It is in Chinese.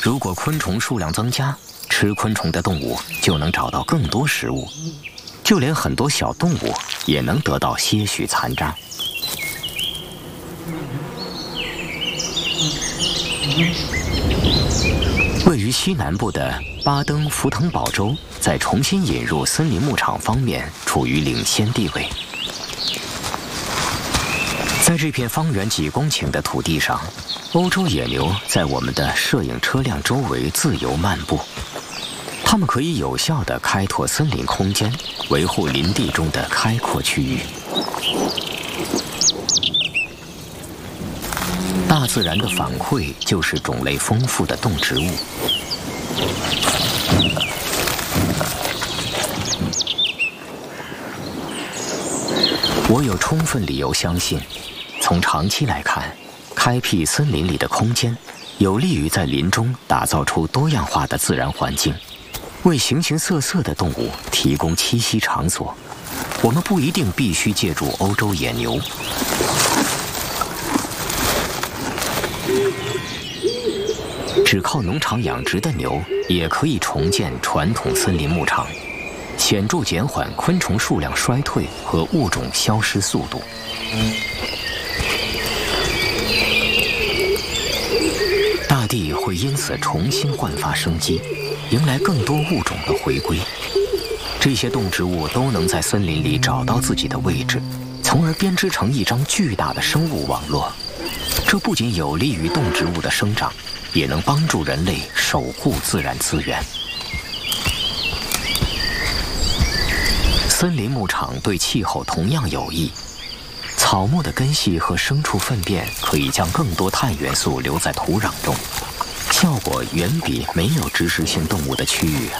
如果昆虫数量增加，吃昆虫的动物就能找到更多食物，就连很多小动物也能得到些许残渣。位于西南部的巴登福腾堡州，在重新引入森林牧场方面处于领先地位。在这片方圆几公顷的土地上，欧洲野牛在我们的摄影车辆周围自由漫步。它们可以有效地开拓森林空间，维护林地中的开阔区域。大自然的反馈就是种类丰富的动植物。我有充分理由相信，从长期来看，开辟森林里的空间，有利于在林中打造出多样化的自然环境，为形形色色的动物提供栖息场所。我们不一定必须借助欧洲野牛。只靠农场养殖的牛也可以重建传统森林牧场，显著减缓昆虫数量衰退和物种消失速度。大地会因此重新焕发生机，迎来更多物种的回归。这些动植物都能在森林里找到自己的位置，从而编织成一张巨大的生物网络。这不仅有利于动植物的生长，也能帮助人类守护自然资源。森林牧场对气候同样有益。草木的根系和牲畜粪便可以将更多碳元素留在土壤中，效果远比没有植食性动物的区域